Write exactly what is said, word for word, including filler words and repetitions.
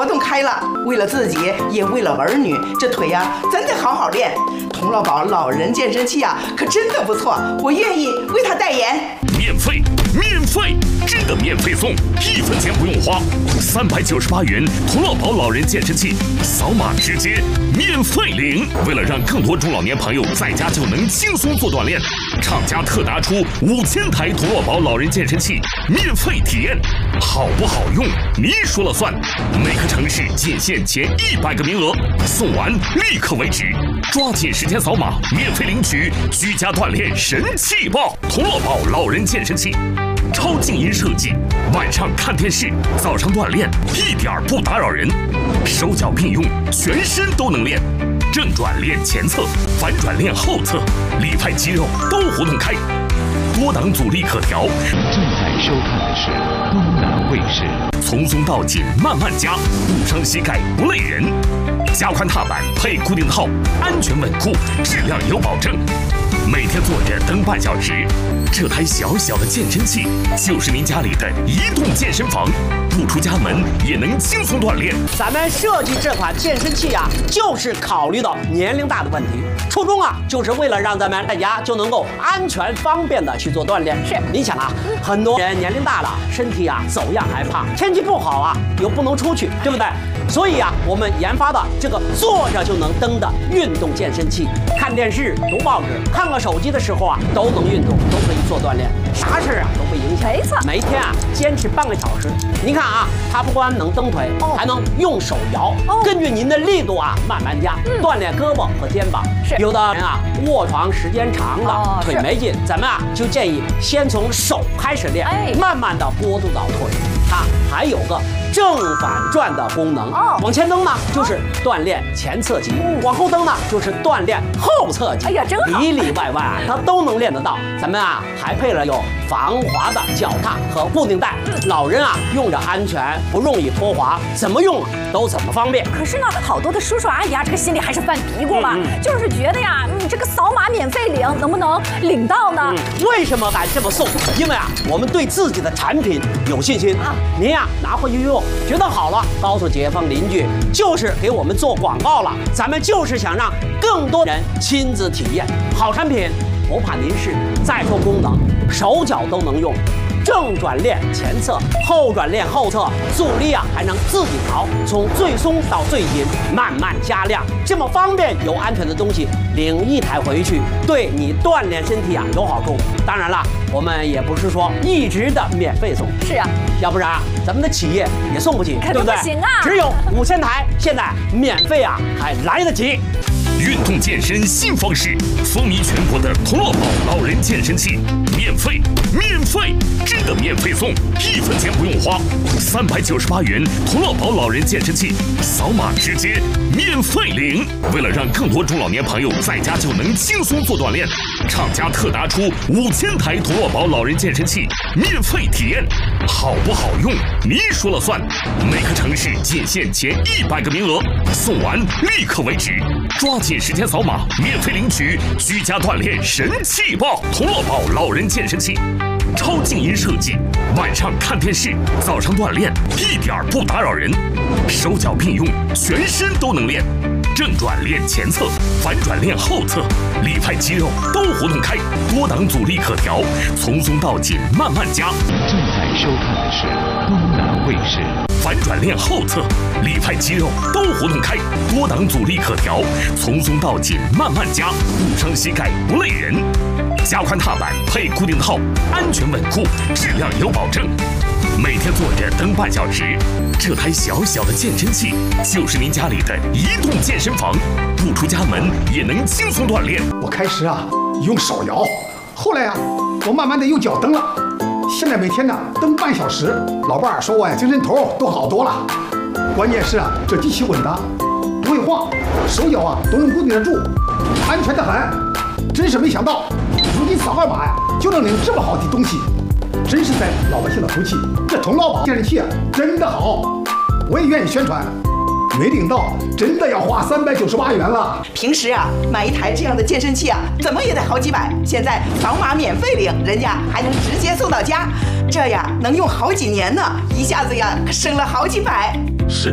活动开了，为了自己也为了儿女，这腿呀、啊、真得好好练。童乐宝老人健身器啊，可真的不错，我愿意为他代言。 免费，免费，真的免费送，一分钱不用花，三百九十八元童乐宝老人健身器，扫码直接免费领。为了让更多中老年朋友在家就能轻松做锻炼，厂家特拿出五千台童乐宝老人健身器免费体验，好不好用你说了算。每个城市仅限前一百个名额，送完立刻为止，抓紧时间扫码免费领取居家锻炼神器包童乐宝老人健身器。超静音设计，晚上看电视，早上锻炼，一点不打扰人。手脚并用，全身都能练。正转练前侧，反转练后侧，里派肌肉都活动开。多档阻力可调。 正在收看的是东南卫视。 从松到紧，慢慢加，不伤膝盖，不累人。加宽踏板配固定套，安全稳固，质量有保证。每天坐着蹬半小时，这台小小的健身器就是您家里的移动健身房，不出家门也能轻松锻炼。 咱们设计这款健身器啊，就是考虑到年龄大的问题，初衷啊，就是为了让咱们在家就能够安全方便的去做锻炼。是，你想啊，很多人年龄大了，身体啊走样还胖，天气不好啊又不能出去，对不对？所以啊，我们研发的这个坐着就能蹬的运动健身器，看电视、读报纸、看个手机的时候啊，都能运动，都可以做锻炼，啥事啊都不影响。 没错， 每天啊坚持半个小时。您看啊，它不光能蹬腿，哦、还能用手摇，哦、根据您的力度啊慢慢加，嗯、锻炼胳膊和肩膀。是，有的人啊卧床时间长了，哦、腿没劲，咱们啊就建议先从手开始练，哎、慢慢的过渡到腿。它还有个正反转的功能，哦、往前蹬呢就是锻炼前侧肌，嗯、往后蹬呢就是锻炼后侧肌。哎呀，真好，里里外外啊它都能练得到。咱们啊还配了有防滑的脚踏和固定带，嗯、老人啊用着安全，不容易脱滑，怎么用都怎么方便。 可是呢，好多的叔叔阿姨啊，这个心里还是犯嘀咕嘛，嗯嗯、就是觉得呀，嗯，这个扫码免费领，能不能领到呢？ 嗯、为什么敢这么送？因为啊，我们对自己的产品有信心啊。您呀、啊、拿回去用，觉得好了，告诉街坊邻居，就是给我们做广告了。咱们就是想让更多人亲自体验好产品，不怕您是再说功能，手脚都能用。正转练前侧，后转练后侧，阻力啊还能自己调，从最松到最紧，慢慢加量，这么方便又安全的东西，领一台回去，对你锻炼身体啊有好处。当然了，我们也不是说一直的免费送， 是啊， 要不然啊咱们的企业也送不起， 对不对？不行啊， 只有五千台，现在免费啊还来得及。 运动健身新方式，风靡全国的童乐宝老人健身器，免费，免费，真的免费送，一分钱不用花，三百九十八元童乐宝老人健身器，扫码直接免费领。为了让更多中老年朋友在家就能轻松做锻炼，厂家特拿出五千台童乐宝老人健身器免费体验，好不好用你说了算。每个城市仅限前一百个名额，送完立刻为止，抓紧时间扫码免费领取居家锻炼神器包童乐宝老人健身器。超静音设计，晚上看电视，早上锻炼，一点不打扰人。手脚并用，全身都能练。正转练前侧，反转练后侧，里派肌肉都活动开。多档阻力可调，从松到紧，慢慢加。 正在收看的是东南卫视。 反转练后侧，里派肌肉都活动开。多档阻力可调，从松到紧，慢慢加，不伤膝盖，不累人。加宽踏板配固定套，安全稳固，质量有保证。每天坐着蹬半小时，这台小小的健身器就是您家里的移动健身房，不出家门也能轻松锻炼。 我开始啊用手摇，后来啊我慢慢的用脚蹬了，现在每天呢蹬半小时，老伴儿说我呀精神头都好多了。关键是啊这机器稳当，不会晃，手脚啊都能固定得住，安全得很。真是没想到，如今扫个码呀就能领这么好的东西，真是在老百姓的福气。这童乐宝健身器啊真的好，我也愿意宣传。没领到真的要花三百九十八元了。 平时啊买一台这样的健身器啊怎么也得好几百，现在扫码免费领，人家还能直接送到家，这呀能用好几年呢，一下子呀省了好几百。 是。